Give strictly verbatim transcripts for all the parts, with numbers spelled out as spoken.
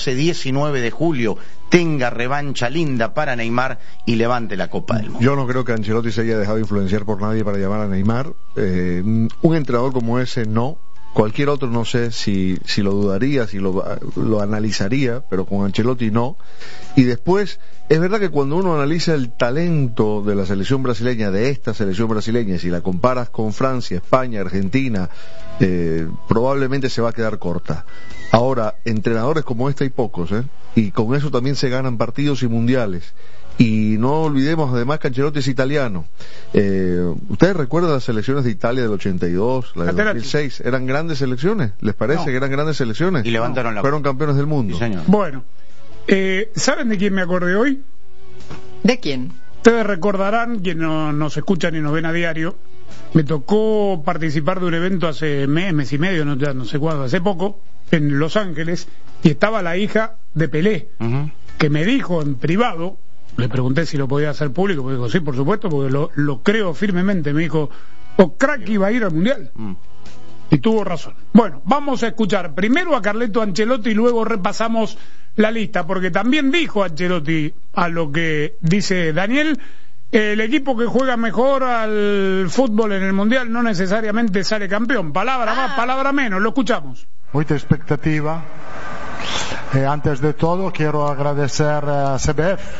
diecinueve de julio tenga revancha linda para Neymar y levante la Copa del Mundo. Yo no creo que Ancelotti se haya dejado influenciar por nadie para llamar a Neymar. Eh, un entrenador como ese no. Cualquier otro no sé si, si lo dudaría, si lo, lo analizaría, pero con Ancelotti no. Y después, es verdad que cuando uno analiza el talento de la selección brasileña, de esta selección brasileña, si la comparas con Francia, España, Argentina, eh, probablemente se va a quedar corta. Ahora, entrenadores como este hay pocos, ¿eh? Y con eso también se ganan partidos y mundiales. Y no olvidemos además que Ancelotti es italiano. Eh, ¿Ustedes recuerdan las selecciones de Italia del ochenta y dos, la del dos mil seis? ¿Eran grandes selecciones? ¿Les parece no. que eran grandes selecciones? Y levantaron la... Fueron campeones del mundo. Sí, señor. Bueno, eh, ¿saben de quién me acordé hoy? ¿De quién? Ustedes recordarán, quienes no, nos escuchan y nos ven a diario, me tocó participar de un evento hace mes, mes y medio, no, no sé cuándo, hace poco, en Los Ángeles, y estaba la hija de Pelé, uh-huh. que me dijo en privado, le pregunté si lo podía hacer público, me dijo, sí, por supuesto, porque lo, lo creo firmemente, me dijo, o crack iba a ir al Mundial. Uh-huh. Y tuvo razón. Bueno, vamos a escuchar primero a Carleto Ancelotti y luego repasamos la lista, porque también dijo Ancelotti, a lo que dice Daniel, el equipo que juega mejor al fútbol en el Mundial no necesariamente sale campeón. Palabra ah. más, palabra menos, lo escuchamos. Mucha expectativa. Eh, antes de todo quiero agradecer a C B F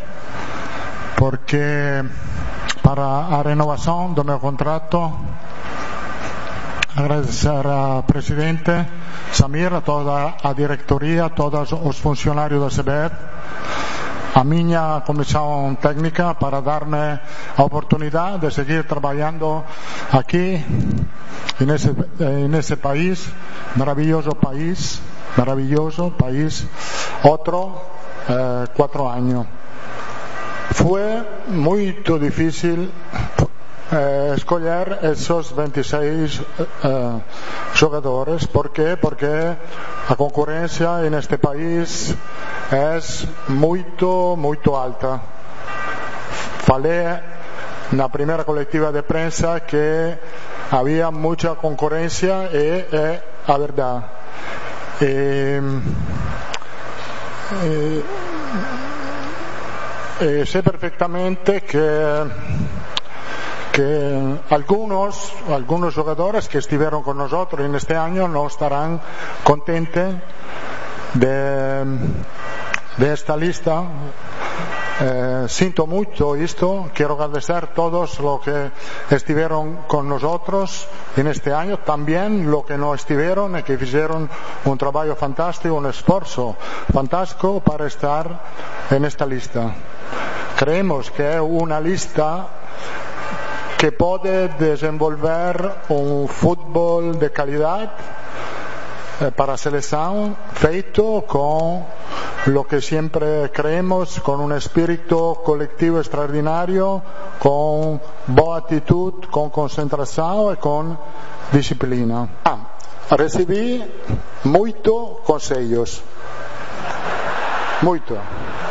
porque para la renovación de mi contrato, agradecer al presidente Samir, a toda la directoría, a todos los funcionarios de C B F, a mi comisión técnica para darme la oportunidad de seguir trabajando aquí en ese, en ese país, maravilloso país, maravilloso país, otro eh, cuatro años. Fue muy difícil eh, escoger esos veintiséis eh, jugadores. ¿Por qué? Porque la concurrencia en este país es muy, muy alta. Falé en la primera colectiva de prensa que había mucha concurrencia y es la verdad. Eh, eh, eh, sé perfectamente que que algunos algunos jugadores que estuvieron con nosotros en este año no estarán contentos de, de esta lista. Eh, siento mucho esto, quiero agradecer a todos los que estuvieron con nosotros en este año, también los que no estuvieron y que hicieron un trabajo fantástico, un esfuerzo fantástico para estar en esta lista. Creemos que es una lista que puede desenvolver un fútbol de calidad eh, para selección, feito con lo que siempre creemos, con un espíritu colectivo extraordinario, con buena actitud, con concentración y con disciplina. Ah, recibí muchos consejos, mucho.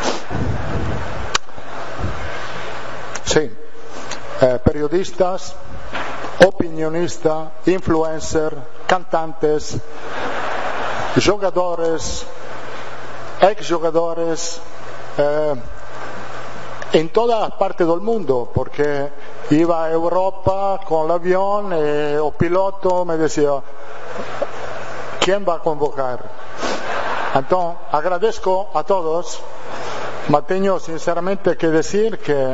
Sí. Eh, periodistas, opinionistas, influencers, cantantes, jugadores, exjugadores, eh, en todas partes del mundo, porque iba a Europa con el avión y el piloto me decía, ¿quién va a convocar? Entonces, agradezco a todos, pero tengo sinceramente que decir que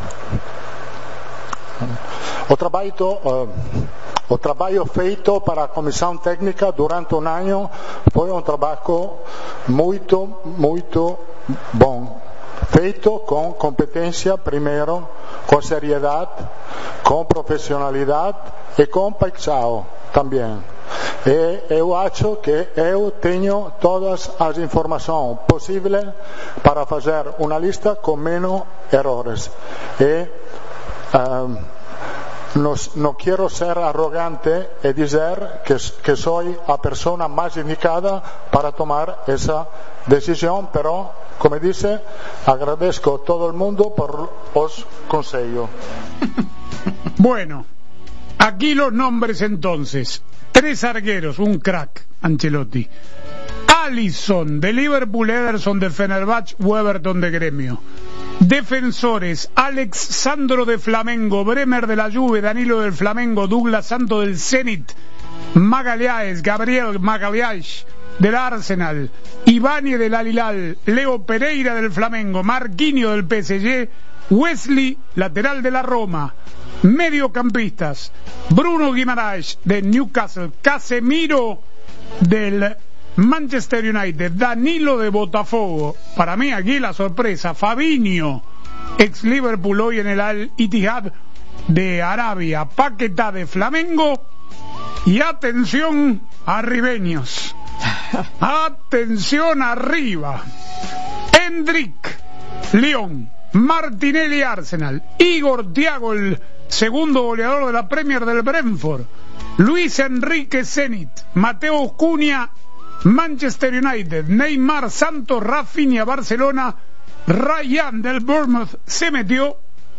O trabalho, uh, o trabalho feito para a comissão técnica durante um ano foi um trabalho muito, muito bom. Feito com competência primeiro, com seriedade, com profissionalidade e com paixão também. E eu acho que eu tenho todas as informações possíveis para fazer uma lista com menos erros. E um, no, no quiero ser arrogante y decir que, que soy la persona más indicada para tomar esa decisión, pero, como dice, agradezco a todo el mundo por los consejos. Bueno, aquí los nombres entonces. Tres arqueros, un crack, Ancelotti. Alisson de Liverpool, Ederson de Fenerbahce, Weberton de Gremio. Defensores: Alex Sandro de Flamengo, Bremer de la Juve, Danilo del Flamengo, Douglas Santo del Zenit, Magalhães, Gabriel Magalhães del Arsenal, Ibáñez del Al Hilal, Leo Pereira del Flamengo, Marquinhos del P S G, Wesley, lateral de la Roma. Mediocampistas: Bruno Guimaraes de Newcastle, Casemiro del Manchester United, Danilo de Botafogo. Para mí aquí la sorpresa: Fabinho, ex Liverpool, hoy en el Al Ittihad de Arabia, Paquetá de Flamengo. Y atención, arribeños, atención arriba: Endrick, Lyon, Martinelli, Arsenal, Igor Thiago, el segundo goleador de la Premier del Brentford, Luis Enrique, Zenit, Mateo Cunha, Manchester United, Neymar, Santos, Rafinha, Barcelona, Ryan del Bournemouth se metió,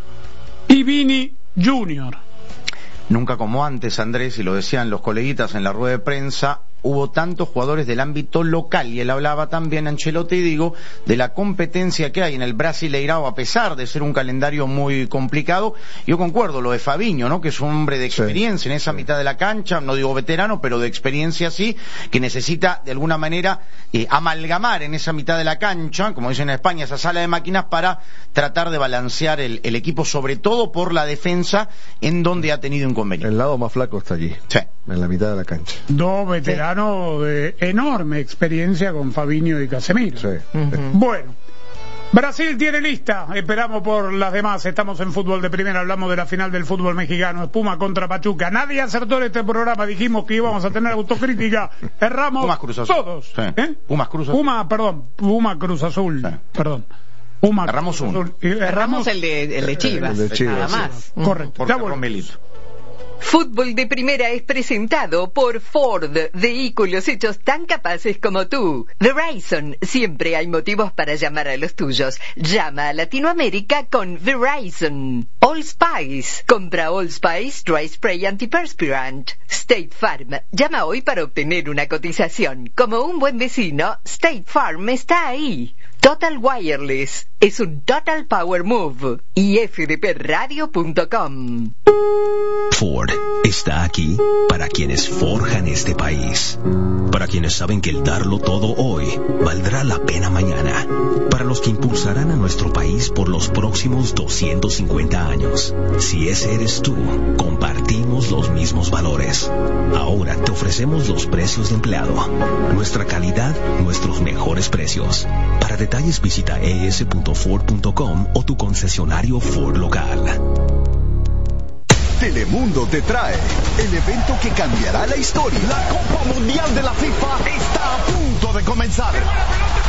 y Vini Junior. Nunca como antes, Andrés, y lo decían los coleguitas en la rueda de prensa, hubo tantos jugadores del ámbito local, y él hablaba también, Ancelotti, digo, de la competencia que hay en el Brasileirao, a pesar de ser un calendario muy complicado. Yo concuerdo, lo de Fabinho, ¿no?, que es un hombre de experiencia, sí, en esa sí. mitad de la cancha, no digo veterano, pero de experiencia sí, que necesita de alguna manera eh, amalgamar en esa mitad de la cancha, como dicen en España, esa sala de máquinas, para tratar de balancear el, el equipo, sobre todo por la defensa, en donde ha tenido inconvenientes. El lado más flaco está allí, sí, en la mitad de la cancha. Dos veteranos de enorme experiencia con Fabinho y Casemiro. Sí. Uh-huh. Bueno, Brasil tiene lista, esperamos por las demás. Estamos en Fútbol de Primera, hablamos de la final del fútbol mexicano, Puma contra Pachuca. Nadie acertó en este programa, dijimos que íbamos a tener autocrítica, erramos Pumas Cruz Azul. Todos. Sí. ¿Eh? Pumas Cruz Azul. Puma, perdón, Puma Cruz Azul, sí. perdón. Puma erramos Cruz uno. Azul. Y erramos, erramos el de, el de Chivas, el de Chivas, nada sí. más. Correcto. Porque Romelito. Fútbol de Primera es presentado por Ford, vehículos hechos tan capaces como tú. Verizon, siempre hay motivos para llamar a los tuyos. Llama a Latinoamérica con Verizon. All Spice, compra All Spice Dry Spray Antiperspirant. State Farm, llama hoy para obtener una cotización. Como un buen vecino, State Farm está ahí. Total Wireless, es un Total Power Move. Y f d p radio punto com. Ford está aquí para quienes forjan este país, para quienes saben que el darlo todo hoy valdrá la pena mañana, para los que impulsarán a nuestro país por los próximos doscientos cincuenta años. Si ese eres tú, compartimos los mismos valores. Ahora te ofrecemos los precios de empleado, nuestra calidad, nuestros mejores precios. Para detalles visita e s punto ford punto com o tu concesionario Ford local. Telemundo te trae el evento que cambiará la historia. La Copa Mundial de la FIFA está a punto de comenzar.